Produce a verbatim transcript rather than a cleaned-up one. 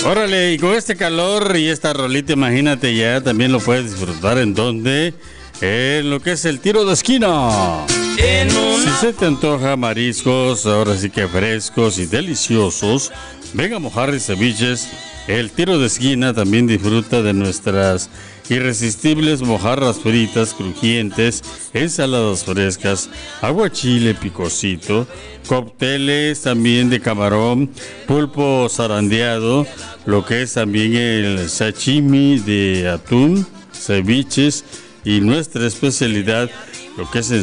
Órale, y con este calor y esta rolita, imagínate ya, también lo puedes disfrutar en donde, en lo que es el tiro de esquina. Si se te antoja mariscos, ahora sí que frescos y deliciosos, venga a Mojarras y Ceviches. El tiro de esquina también disfruta de nuestras irresistibles mojarras fritas, crujientes, ensaladas frescas, aguachile picosito, cócteles también de camarón, pulpo zarandeado, lo que es también el sashimi de atún, ceviches y nuestra especialidad, lo que es el